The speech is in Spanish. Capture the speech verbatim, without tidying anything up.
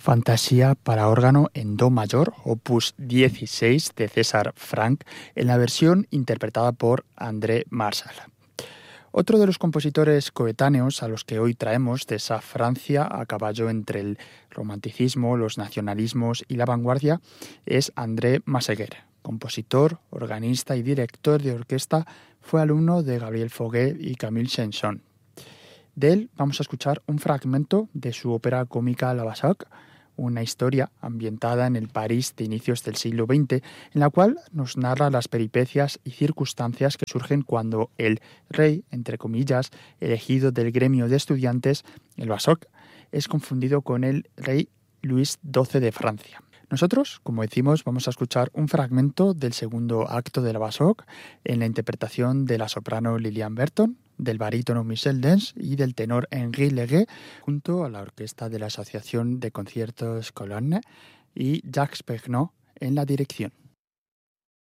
Fantasía para órgano en do mayor, opus dieciséis de César Franck, en la versión interpretada por André Marshall. Otro de los compositores coetáneos a los que hoy traemos de esa Francia a caballo entre el romanticismo, los nacionalismos y la vanguardia es André Masseguer. Compositor, organista y director de orquesta, fue alumno de Gabriel Fauré y Camille Saint-Saëns. De él vamos a escuchar un fragmento de su ópera cómica La Bazoche, una historia ambientada en el París de inicios del siglo veinte, en la cual nos narra las peripecias y circunstancias que surgen cuando el rey, entre comillas, elegido del gremio de estudiantes, el Bazoche, es confundido con el rey Luis doce de Francia. Nosotros, como decimos, vamos a escuchar un fragmento del segundo acto de La Bazoche en la interpretación de la soprano Liliane Berton, del barítono Michel Dens y del tenor Henri Leguet, junto a la orquesta de la Asociación de Conciertos Cologne y Jacques Pernaut en la dirección.